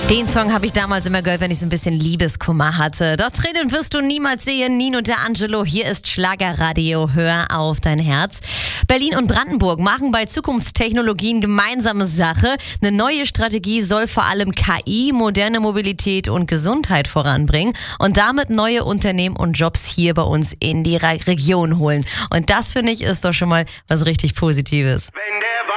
Den Song habe ich damals immer gehört, wenn ich so ein bisschen Liebeskummer hatte. Doch Tränen wirst du niemals sehen. Nino D'Angelo, hier ist Schlagerradio. Hör auf dein Herz. Berlin und Brandenburg machen bei Zukunftstechnologien gemeinsame Sache. Eine neue Strategie soll vor allem KI, moderne Mobilität und Gesundheit voranbringen und damit neue Unternehmen und Jobs hier bei uns in die Region holen. Und das, finde ich, ist doch schon mal was richtig Positives.